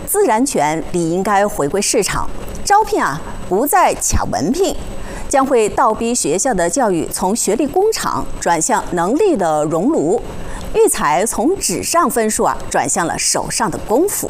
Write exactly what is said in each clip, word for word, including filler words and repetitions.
自然权理应该回归市场，招聘啊不再卡文凭，将会倒逼学校的教育从学历工厂转向能力的熔炉，育才从纸上分数啊转向了手上的功夫。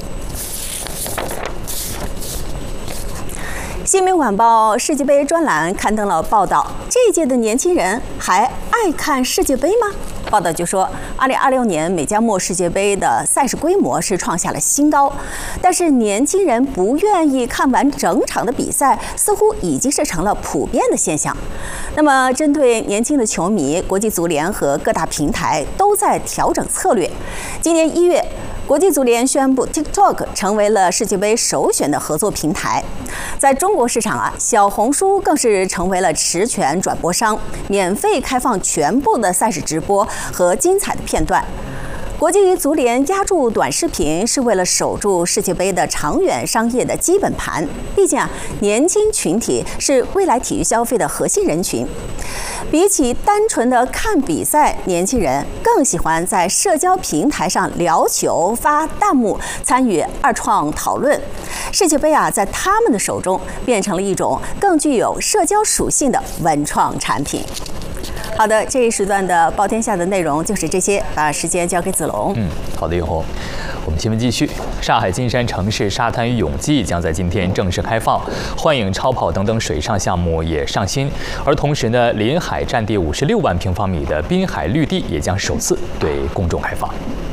新民晚报世界杯专栏刊登了报道，这一届的年轻人还爱看世界杯吗？报道就说，二零二六年美加墨世界杯的赛事规模是创下了新高，但是年轻人不愿意看完整场的比赛，似乎已经是成了普遍的现象。那么，针对年轻的球迷，国际足联和各大平台都在调整策略。今年一月，国际足联宣布 TikTok 成为了世界杯首选的合作平台。在中国市场啊，小红书更是成为了持权转播商，免费开放全部的赛事直播和精彩的片段。国际足联押注短视频是为了守住世界杯的长远商业的基本盘，毕竟啊，年轻群体是未来体育消费的核心人群。比起单纯的看比赛，年轻人更喜欢在社交平台上聊球、发弹幕、参与二创讨论。世界杯啊，在他们的手中变成了一种更具有社交属性的文创产品。好的，这一时段的报天下的内容就是这些，把时间交给子龙。 嗯，好的，以后我们新闻继续。上海金山城市沙滩与泳季将在今天正式开放，幻影超跑等等水上项目也上新。而同时呢，临海占地五十六万平方米的滨海绿地也将首次对公众开放。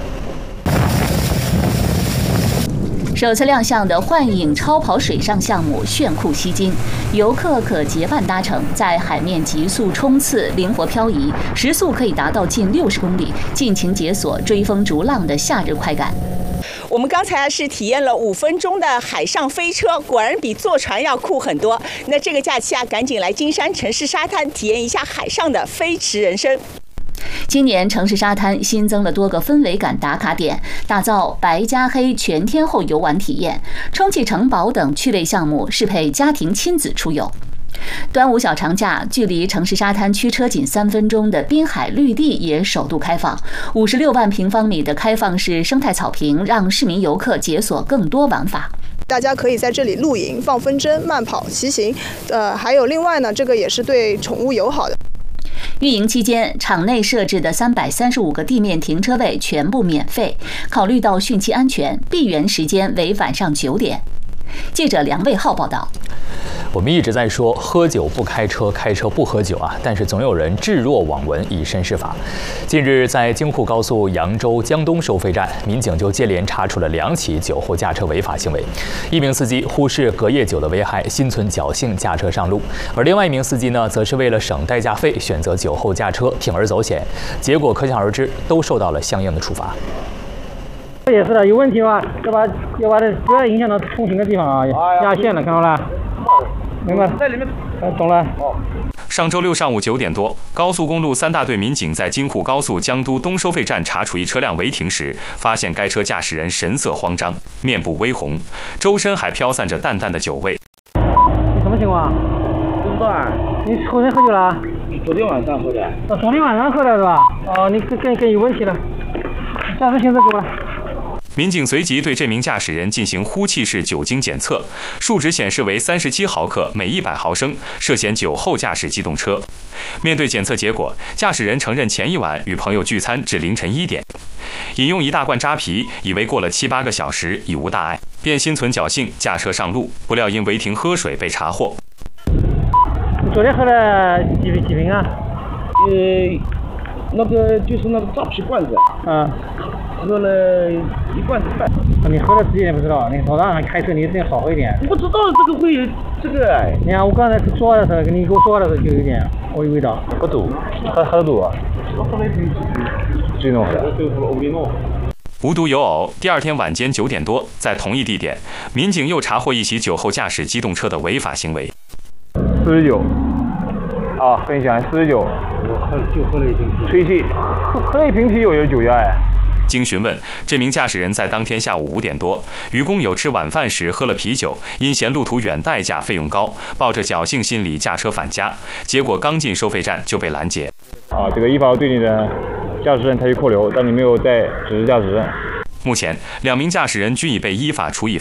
首次亮相的幻影超跑水上项目炫酷吸睛，游客可结伴搭乘，在海面急速冲刺、灵活漂移，时速可以达到近六十公里，尽情解锁追风逐浪的夏日快感。 我们刚才是体验了五分钟的海上飞车，果然比坐船要酷很多。那这个假期啊，赶紧来金山城市沙滩体验一下海上的飞驰人生。 今年城市沙滩新增了多个氛围感打卡点，打造白加黑全天候游玩体验，充气城堡等趣味项目适配家庭亲子出游。端午小长假，距离城市沙滩驱车仅三分钟的滨海绿地也首度开放，五十六万平方米的开放式生态草坪，让市民游客解锁更多玩法。 大家可以在这里露营、放风筝、慢跑、骑行，呃，还有另外呢，这个也是对宠物友好的。 运营期间，场内设置的三百三十五个地面停车位全部免费。考虑到汛期安全，闭园时间为晚上九点。记者梁卫浩报道。 我们一直在说喝酒不开车，开车不喝酒啊，但是总有人置若罔闻，以身试法。近日，在京沪高速扬州江东收费站，民警就接连查处了两起酒后驾车违法行为。一名司机忽视隔夜酒的危害，心存侥幸驾车上路；而另外一名司机呢，则是为了省代驾费，选择酒后驾车，铤而走险。结果可想而知，都受到了相应的处罚。 也是的，有问题吧？要把要把这不要影响到通行的地方啊，压线了，看到了。明白，在里面，懂了。哦。 上周六上午九点多，高速公路三大队民警在京沪高速江都东收费站查处一车辆违停时，发现该车驾驶人神色慌张，面部微红，周身还飘散着淡淡的酒味。 你什么情况？ 不知道啊。 你昨天喝酒了？ 昨天晚上喝的。 哦，昨天晚上喝的是吧？哦，你更更更有问题了，驾驶行驶给我来。 民警随即对这名驾驶人进行呼气式酒精检测，数值显示为三十七毫克每一百毫升，涉嫌酒后驾驶机动车。面对检测结果，驾驶人承认前一晚与朋友聚餐至凌晨一点，饮用一大罐扎啤，以为过了七八个小时已无大碍，便心存侥幸驾车上路，不料因违停喝水被查获。 你昨天喝了几几瓶啊？ 呃，那个就是那个扎啤罐子。 嗯。 喝了一罐子半。 你喝了自己也不知道，你早上开车你一定好喝一点。 我不知道这个会有这个。 你看我刚才说的时候，跟你给我说的时候就有点我有味道。 不堵，喝喝得堵啊？我喝了一瓶最浓的。 无独有偶，第二天晚间九点多，在同一地点，民警又查获一起酒后驾驶机动车的违法行为。 四十九。啊，分享四十九。我喝就喝了一瓶吹气，喝了一瓶啤酒有酒驾哎。 经询问，这名驾驶人在当天下午五点多，与工友吃晚饭时喝了啤酒，因嫌路途远代价费用高，抱着侥幸心理驾车返家，结果刚进收费站就被拦截。 啊，这个依法对你的驾驶人采取扣留，但你没有在指示驾驶。 目前，两名驾驶人均已被依法处以